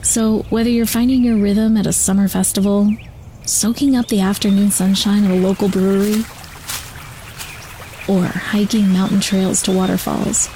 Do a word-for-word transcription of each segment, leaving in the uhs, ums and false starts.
So whether you're finding your rhythm at a summer festival, soaking up the afternoon sunshine at a local brewery, or hiking mountain trails to waterfalls,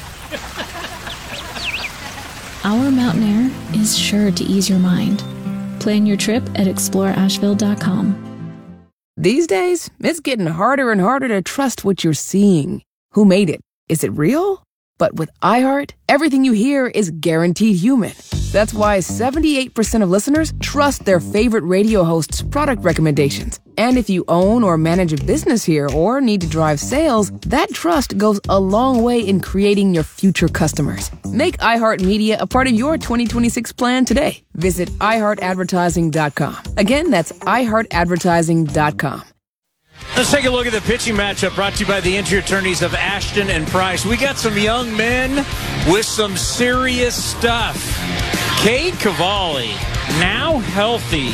our mountain air is sure to ease your mind. Plan your trip at explore asheville dot com. These days, it's getting harder and harder to trust what you're seeing. Who made it? Is it real? But with iHeart, everything you hear is guaranteed human. That's why seventy-eight percent of listeners trust their favorite radio host's product recommendations. And if you own or manage a business here or need to drive sales, that trust goes a long way in creating your future customers. Make iHeartMedia a part of your twenty twenty-six plan today. Visit i heart advertising dot com. Again, that's i heart advertising dot com. Let's take a look at the pitching matchup brought to you by the injury attorneys of Ashton and Price. We got some young men with some serious stuff. Cade Cavalli, now healthy.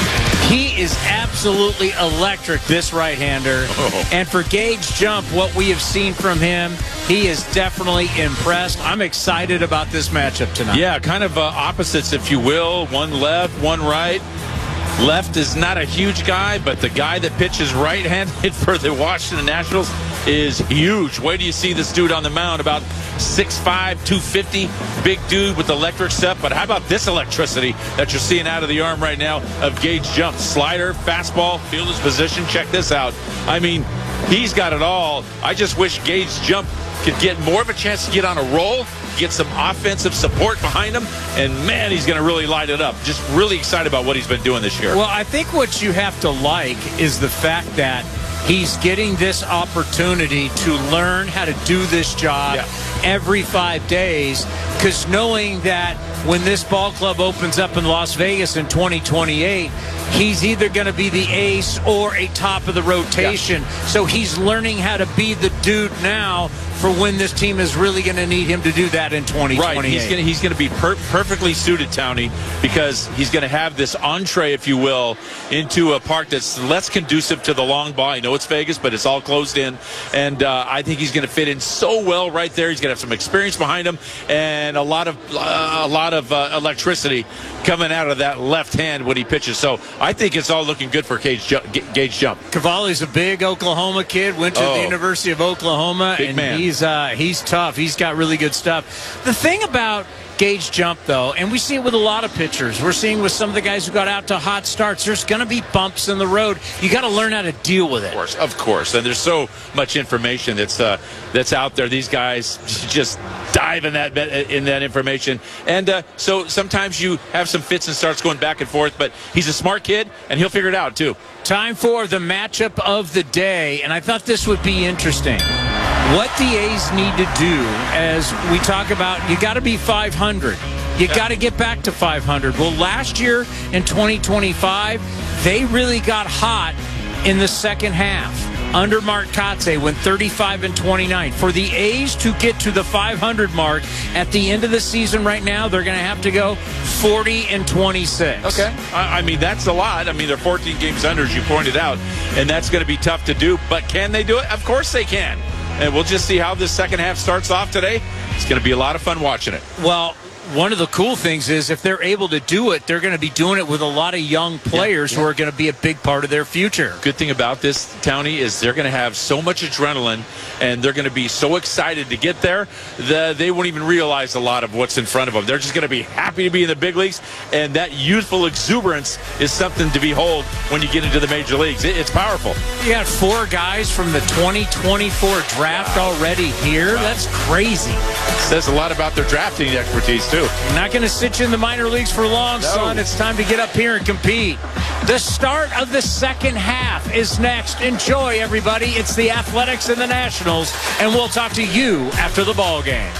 He is absolutely electric, this right-hander. Oh. And for Gage Jump, what we have seen from him, he is definitely impressed. I'm excited about this matchup tonight. Yeah, kind of uh, opposites, if you will. One left, one right. Left is not a huge guy, but the guy that pitches right-handed for the Washington Nationals is huge. Wait till you see this dude on the mound, about six five, two fifty, big dude with electric stuff. But how about this electricity that you're seeing out of the arm right now of Gage Jump? Slider, fastball, fielder's position. Check this out. I mean, he's got it all. I just wish Gage Jump could get more of a chance to get on a roll, get some offensive support behind him, and man, he's going to really light it up. Just really excited about what he's been doing this year. Well, I think what you have to like is the fact that he's getting this opportunity to learn how to do this job yeah. every five days, because knowing that when this ball club opens up in Las Vegas in twenty twenty-eight, he's either going to be the ace or a top of the rotation. Yeah. So he's learning how to be the dude now for when this team is really going to need him to do that in twenty twenty-eight. Right, he's going to he's going to be per- perfectly suited, Townie, because he's going to have this entree, if you will, into a park that's less conducive to the long ball. I know it's Vegas, but it's all closed in, and uh, I think he's going to fit in so well right there. He's going to have some experience behind him and a lot of uh, a lot of uh, electricity coming out of that left hand when he pitches. So I think it's all looking good for Gage, Gage Jump. Cavalli's a big Oklahoma kid, went to oh, the University of Oklahoma, big and man. he's uh, he's tough. He's got really good stuff. The thing about Gage Jump, though, and we see it with a lot of pitchers. We're seeing with some of the guys who got out to hot starts, there's going to be bumps in the road. You got to learn how to deal with it. Of course, of course. And there's so much information that's uh, that's out there. These guys just dive in that in that information. And uh, so sometimes you have some fits and starts going back and forth, but he's a smart kid, and he'll figure it out, too. Time for the matchup of the day, and I thought this would be interesting. What the A's need to do, as we talk about, you got to be five hundred. You Yeah. got to get back to five hundred. Well, last year in twenty twenty-five, they really got hot in the second half. Under Mark Kotsay went thirty-five and twenty-nine. For the A's to get to the five hundred mark at the end of the season right now, they're going to have to go forty and twenty-six. Okay. I, I mean, that's a lot. I mean, they're fourteen games under, as you pointed out, and that's going to be tough to do. But can they do it? Of course they can. And we'll just see how this second half starts off today. It's going to be a lot of fun watching it. Well, one of the cool things is if they're able to do it, they're going to be doing it with a lot of young players yeah, yeah. who are going to be a big part of their future. Good thing about this, Townie, is they're going to have so much adrenaline, and they're going to be so excited to get there that they won't even realize a lot of what's in front of them. They're just going to be happy to be in the big leagues, and that youthful exuberance is something to behold when you get into the major leagues. It, it's powerful. You got four guys from the twenty twenty-four draft wow. already here. Wow. That's crazy. Says a lot about their drafting expertise, too. You're not going to sit you in the minor leagues for long, no. son. It's time to get up here and compete. The start of the second half is next. Enjoy, everybody. It's the Athletics and the Nationals, and we'll talk to you after the ball game.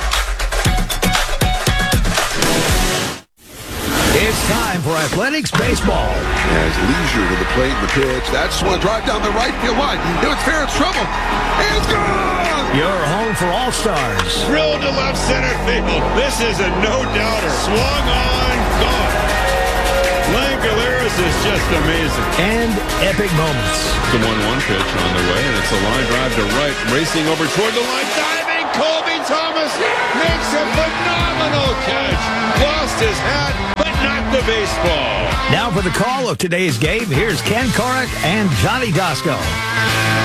It's time for Athletics Baseball. As leisure to the plate and the pitch. That's one drive down the right field line. It was fair, it's trouble. And it's gone! Your home for All-Stars. Drilled to left center field. This is a no-doubter. Swung on, gone. Langoliers is just amazing. And epic moments. The one one pitch on the way, and it's a line drive to right. Racing over toward the line. Diving! Colby Thomas makes a phenomenal catch. Lost his hat, but not the baseball. Now for the call of today's game, here's Ken Korach and Johnny Dosko.